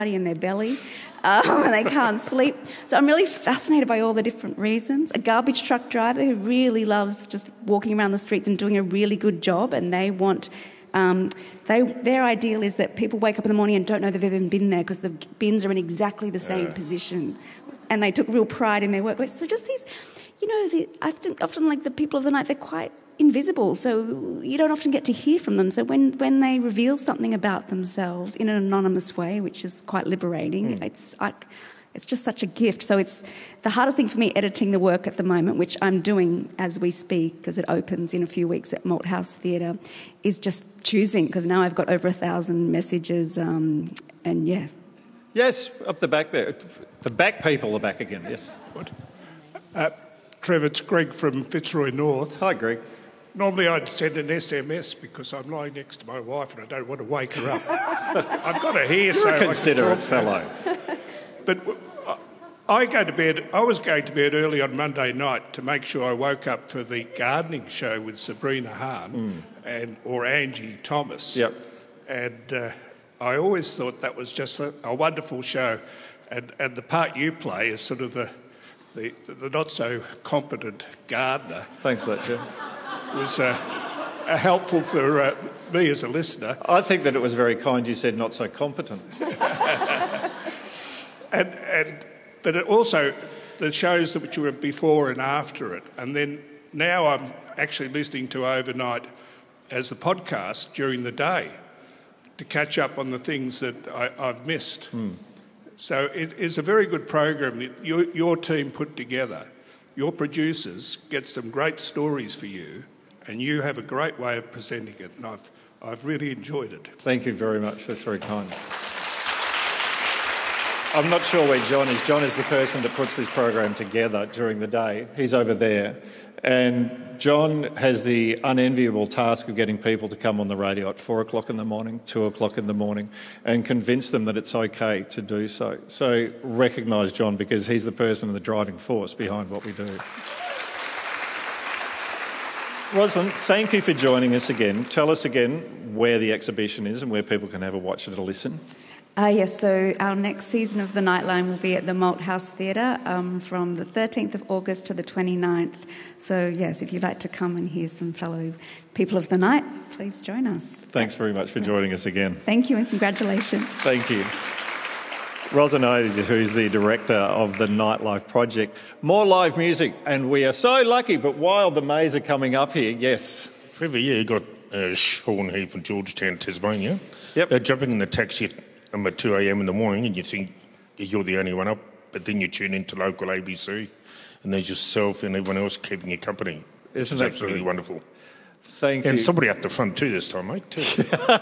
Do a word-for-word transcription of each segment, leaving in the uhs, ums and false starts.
in their belly um, and they can't sleep. So I'm really fascinated by all the different reasons. A garbage truck driver who really loves just walking around the streets and doing a really good job, and they want... Um, they, their ideal is that people wake up in the morning and don't know they've even been there because the bins are in exactly the same yeah. position, and they took real pride in their work. So just these, you know, the, I think often like the people of the night, they're quite invisible, so you don't often get to hear from them. So when, when they reveal something about themselves in an anonymous way, which is quite liberating, mm. it's like... It's just such a gift. So it's the hardest thing for me editing the work at the moment, which I'm doing as we speak because it opens in a few weeks at Malthouse Theatre, is just choosing, because now I've got over a thousand messages um, and, yeah. Yes, up the back there. The back people are back again, yes. Uh, Trevor, it's Greg from Fitzroy North. Hi, Greg. Normally I'd send an S M S because I'm lying next to my wife and I don't want to wake her up. I've got her here, You're so a considerate fellow. But I go to bed. I was going to bed early on Monday night to make sure I woke up for the gardening show with Sabrina Hahn mm. and or Angie Thomas. Yep. And uh, I always thought that was just a, a wonderful show, and and the part you play is sort of the the, the not so competent gardener. Thanks for that, Jeff. Was uh, uh, helpful for uh, me as a listener. I think that it was very kind you said not so competent. And, and but it also, the shows that which were before and after it, and then now I'm actually listening to Overnight as the podcast during the day to catch up on the things that I, I've missed. Mm. So it is a very good program that your, your team put together. Your producers get some great stories for you, and you have a great way of presenting it, and I've, I've really enjoyed it. Thank you very much. That's very kind. I'm not sure where John is. John is the person that puts this program together during the day. He's over there. And John has the unenviable task of getting people to come on the radio at four o'clock in the morning, two o'clock in the morning, and convince them that it's okay to do so. So recognise John, because he's the person and the driving force behind what we do. Rosalind, thank you for joining us again. Tell us again where the exhibition is and where people can have a watch and a listen. Uh, yes, so our next season of The Nightline will be at the Malthouse Theatre um, from the thirteenth of August to the twenty-ninth. So, yes, if you'd like to come and hear some fellow people of the night, please join us. Thanks very much for joining us again. Thank you and congratulations. Thank you. Rosalind, who's the director of the Nightlife Project. More live music, and we are so lucky, but while the Mays are coming up here, yes. Trevor, yeah, you got uh, Sean here from Georgetown, Tasmania. Yep. Uh, jumping in the taxi at at two a.m. in the morning and you think you're the only one up, but then you tune into local A B C and there's yourself and everyone else keeping you company. Isn't it's that absolutely good? Wonderful. Thank and you. And somebody at the front too this time, mate, too.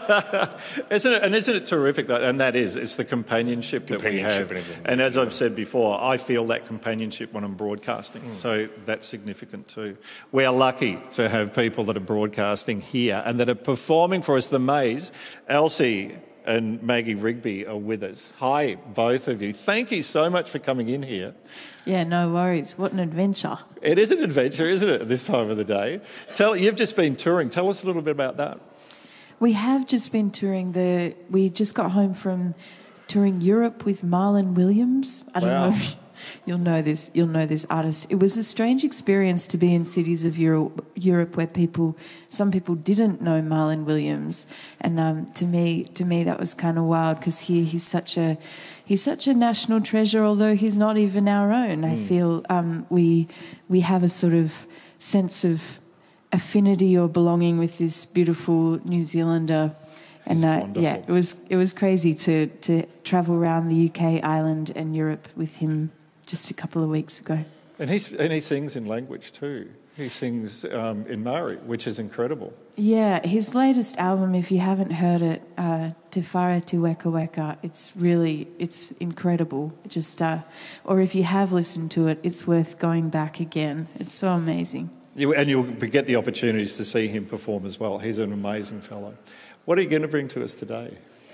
isn't it, and isn't it terrific? That, and that is, it's the companionship, companionship that we have. And, and as I've said before, I feel that companionship when I'm broadcasting, mm. so that's significant too. We are lucky to have people that are broadcasting here and that are performing for us. The Mays, Elsie and Maggie Rigby are with us. Hi, both of you. Thank you so much for coming in here. Yeah, no worries. What an adventure. It is an adventure, isn't it, at this time of the day? Tell, you've just been touring. Tell us a little bit about that. We have just been touring the... We just got home from touring Europe with Marlon Williams. I don't wow. know if you'll know this. You'll know this artist. It was a strange experience to be in cities of Europe, Europe where people, some people didn't know Marlon Williams, and um, to me, to me that was kind of wild because here he's such a, he's such a national treasure. Although he's not even our own, mm. I feel um, we we have a sort of sense of affinity or belonging with this beautiful New Zealander. And uh, yeah, it was it was crazy to to travel around the U K, Ireland, and Europe with him just a couple of weeks ago. And he and he sings in language too. He sings um, in Maori, which is incredible. Yeah, his latest album, if you haven't heard it, uh, Te Whare Te Weka Weka, it's really it's incredible. Just uh, or if you have listened to it, it's worth going back again. It's so amazing. You, and you'll get the opportunities to see him perform as well. He's an amazing fellow. What are you going to bring to us today?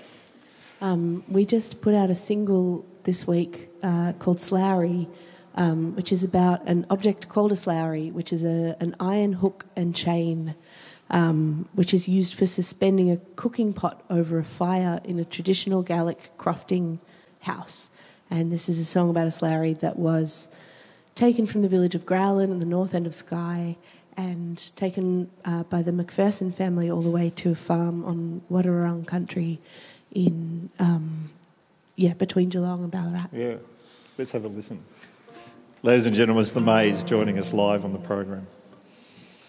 Um, we just put out a single this week uh, called Slowry, um, which is about an object called a slowry, which is a, an iron hook and chain, um, which is used for suspending a cooking pot over a fire in a traditional Gaelic crofting house. And this is a song about a sloughie that was taken from the village of Growlin in the north end of Skye and taken uh, by the Macpherson family all the way to a farm on Wadawurrung country in, um, yeah, between Geelong and Ballarat. Yeah, let's have a listen. Ladies and gentlemen, it's the Mays joining us live on the program.